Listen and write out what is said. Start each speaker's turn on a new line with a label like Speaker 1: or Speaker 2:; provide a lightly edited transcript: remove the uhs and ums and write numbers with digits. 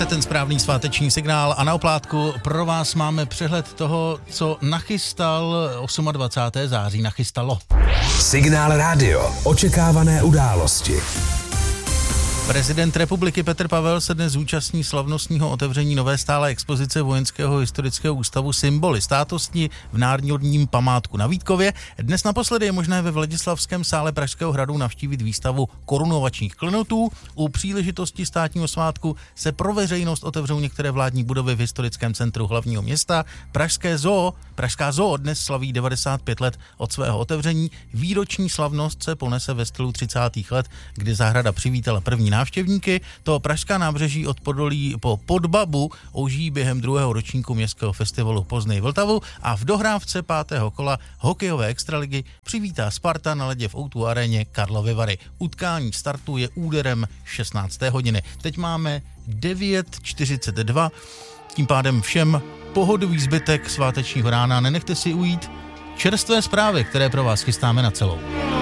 Speaker 1: ten správný sváteční signál a na oplátku pro vás máme přehled toho, co nachystal 28. září, nachystalo.
Speaker 2: Signál rádio. Očekávané události.
Speaker 1: Prezident republiky Petr Pavel se dnes zúčastní slavnostního otevření nové stálé expozice Vojenského historického ústavu Symboly státnosti v Národním památku na Vítkově. Dnes naposledy je možné ve Vladislavském sále Pražského hradu navštívit výstavu korunovačních klenotů. U příležitosti státního svátku se pro veřejnost otevřou některé vládní budovy v historickém centru hlavního města. Pražská zoo dnes slaví 95 let od svého otevření. Výroční slavnost se ponese ve stylu 30. let, kdy zahrada přivítala první návštěvníky. To pražská nábřeží od Podolí po Podbabu ožijí během druhého ročníku městského festivalu Poznej Vltavu a v dohrávce 5. kola hokejové extraligy přivítá Sparta na ledě v O2 aréně Karlovy Vary. Utkání startuje úderem 16. hodiny. Teď máme 9:42, tím pádem všem pohodový zbytek svátečního rána. Nenechte si ujít čerstvé zprávy, které pro vás chystáme na celou.